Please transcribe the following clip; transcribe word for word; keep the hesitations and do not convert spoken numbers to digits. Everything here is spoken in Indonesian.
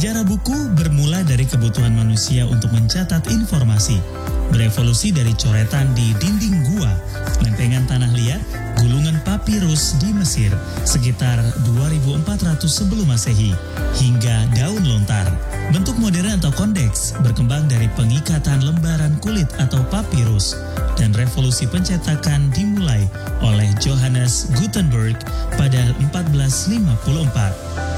Sejarah buku bermula dari kebutuhan manusia untuk mencatat informasi. Berevolusi dari coretan di dinding gua, lempengan tanah liat, gulungan papirus di Mesir sekitar dua ribu empat ratus sebelum Masehi, hingga daun lontar. Bentuk modern atau kondeks berkembang dari pengikatan lembaran kulit atau papirus, dan revolusi pencetakan dimulai oleh Johannes Gutenberg pada empat belas lima puluh empat.